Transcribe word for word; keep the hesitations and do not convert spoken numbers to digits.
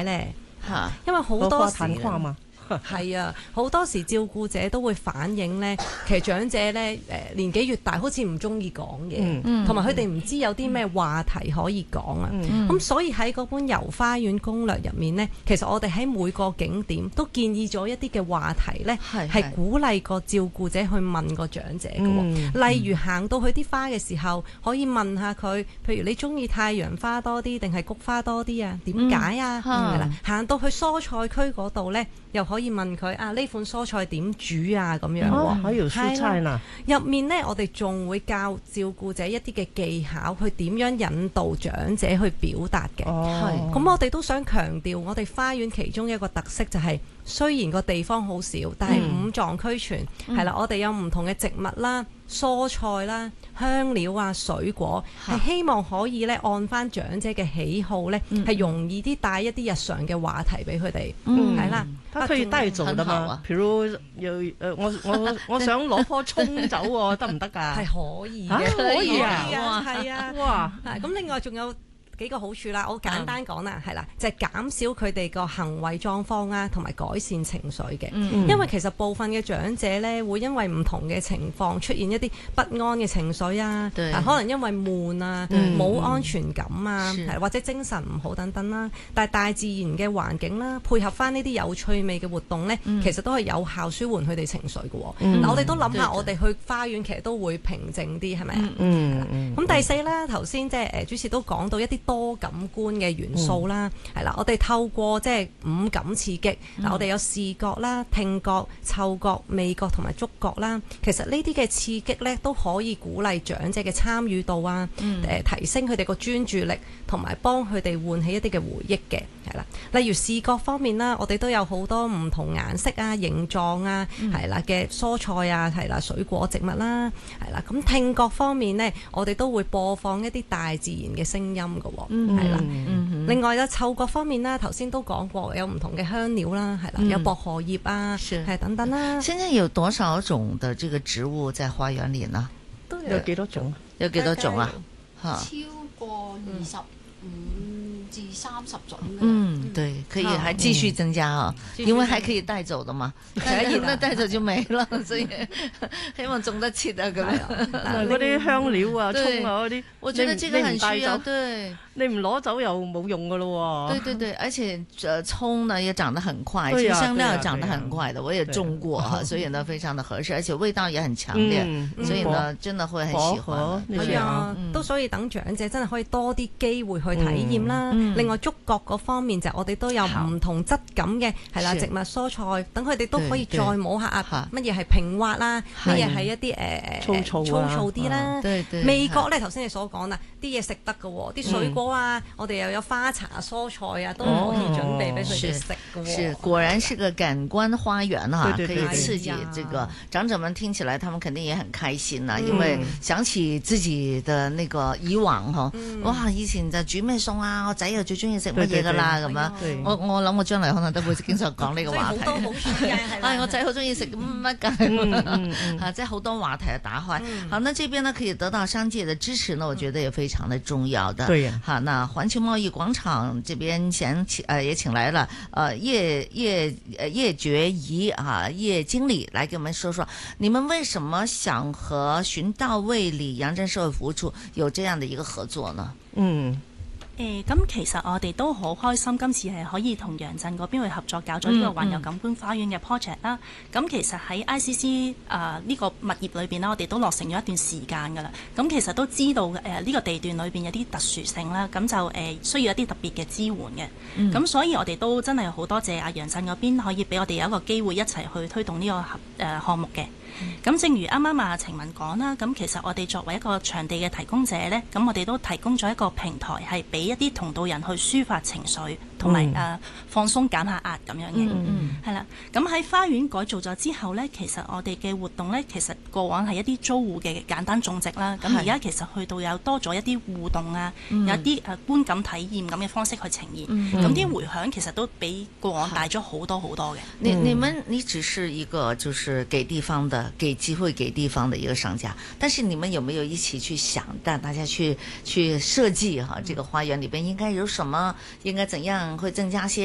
解咧？嚇，因為好多時係啊，好多時照顧者都會反映咧，其實長者咧誒年紀越大，好似唔中意講嘢，同埋佢哋唔知有啲咩話題可以講啊。咁、嗯、所以喺嗰本遊花園攻略入面咧，其實我哋喺每個景點都建議咗一啲嘅話題咧，係鼓勵個照顧者去問個長者嘅、嗯。例如行到去啲花嘅時候，可以問下佢，譬如你中意太陽花多啲定係菊花多啲啊？點解啊？係、嗯、啦，行到去蔬菜區嗰度咧，又可以問佢啊，呢款蔬菜點煮啊咁樣喎。 還有蔬菜呢？ 入面呢，我哋仲會教照顧者一啲嘅技巧，去點樣引導長者去表達嘅。哦，咁我哋都想強調，我哋花園其中一個特色就係、是，雖然個地方好少，但係五臟俱全。係、嗯、啦，我哋有唔同嘅植物啦、蔬菜啦、香料啊、水果，係希望可以咧按翻長者嘅喜好咧，係、嗯、容易啲帶一啲日常嘅話題俾佢哋。嗯，係啦。 佢可以帶走的嘛？譬如有誒，我我我想攞棵葱走喎，得唔得㗎？ 係可以嘅、啊， 可以啊， 係啊， 哇！ 咁另外仲有幾個好處啦，我簡單講啦，係、嗯、啦，就係、是、減少佢哋個行為狀況啊，同埋改善情緒嘅、嗯。因為其實部分嘅長者咧，會因為唔同嘅情況出現一啲不安嘅情緒啊，啊，可能因為悶啊，冇安全感啊，係或者精神唔好等等啦。但係大自然嘅環境啦，配合翻呢啲有趣味嘅活動咧、嗯，其實都係有效舒緩佢哋情緒嘅。嗱、嗯，我哋都諗下，我哋去花園其實都會平靜啲，係咪啊？嗯，咁第四咧，頭先即係誒主持都講到一啲多感官嘅元素啦，係、嗯、啦，我哋透過即係五感刺激，嗱、嗯，我哋有視覺啦、聽覺、嗅覺、味覺同埋觸覺啦。其實呢啲嘅刺激咧，都可以鼓勵長者嘅參與度啊，誒、嗯呃、提升佢哋個專注力，同埋幫佢哋喚起一啲嘅回憶嘅，係啦。例如視覺方面啦，我哋都有好多唔同顏色啊、形狀啊，係、嗯、啦嘅蔬菜啊，係啦水果植物啦，係啦。咁聽覺方面呢，我哋都會播放一啲大自然嘅聲音㗎。係、嗯、啦、嗯，另外咧嗅覺方面啦，頭先都講過有唔同嘅香料啦，係啦、嗯，有薄荷葉啊，係等等啦。 現在有多少種的這個植物在花園裏呢？ 都有幾多種？ 有幾多種啊？ 超過二十五至三十種。 嗯，對，可以還繼續增加啊、嗯，因為還可以帶走的嘛。可以，那帶走就沒了，所以希望種得切啊咁樣。 嗰啲香料啊、蔥啊嗰啲， 我覺得這個很需要。對。 你唔攞走又冇用噶咯喎。 對對對，而且呃蔥呢也長得很快，其實香料也長得很快的，我也種過哈，所以呢非常的合適，而且味道也很強烈，所以呢真的會很喜歡。 係啊，都所以等長者真係可以多啲機會去體驗啦。另外觸覺嗰方面就我哋都有唔同質感嘅係啦，植物蔬菜，等佢哋都可以再摸下啊，乜嘢係平滑啦，乜嘢係一啲誒粗糙粗糙啲啦。味覺咧頭先你所講啦，啲嘢食得㗎喎，啲水果。啊！我哋又有花茶、蔬菜啊，都可以準備俾佢哋食嘅。 是，果然是個感官花園哈、啊，可以刺激這個長者們聽起來，他們肯定也很開心啦、啊嗯，因為想起自己的那個以往哈、嗯，哇！以前就煮咩餸啊，我仔又最中意食乜嘢噶啦咁樣。我我諗我將來可能都會經常講呢個話題。好多好處嘅係啦。我仔好中意食乜㗎？啊，即係好多話題啊打開。嗯、好，那這邊呢可以得到商界的支持呢，我覺得也非常的重要的。 對呀。 好。那環球貿易廣場這邊想請呃也請來了呃葉葉呃葉覺儀啊葉經理來給我們說說，你們為什麼想和循道衛理陽鎮社會服務處有這樣的一個合作呢？ 嗯。 誒咁、呃、其實我哋都好開心，今次係可以同陽鎮嗰邊去合作搞咗呢個環遊感官花園嘅 project 啦。咁、嗯嗯、其實喺 I C C 啊、呃、呢、這個物業裏邊啦，我哋都落成咗一段時間㗎啦。咁其實都知道誒呢、呃這個地段裏邊有啲特殊性啦，咁就誒、呃、需要一啲特別嘅支援嘅。咁、嗯、所以我哋都真係好多謝阿陽鎮嗰邊可以俾我哋有一個機會一齊去推動呢個合誒項目嘅。咁、嗯、正如啱啱阿程文講啦，咁其實我哋作為一個場地嘅提供者呢，咁我哋都提供咗一個平台，係俾一啲同道人去抒發情緒，同埋誒放鬆減下壓咁樣嘅。係啦、嗯，咁、嗯、喺花園改造咗之後呢，其實我哋嘅活動呢，其實過往係一啲租戶嘅簡單種植啦，咁而家其實去到有多咗一啲互動啊，嗯、有啲誒觀感體驗咁嘅方式去呈現，咁、嗯、啲迴響其實都比過往大咗好多好多嘅。 你你們你只是一個就是給地方的。給機會給地方的一個商家，但是你們有沒有一起去想，帶大家去去設計哈？這個花園裏邊應該有什麼，應該怎樣會增加些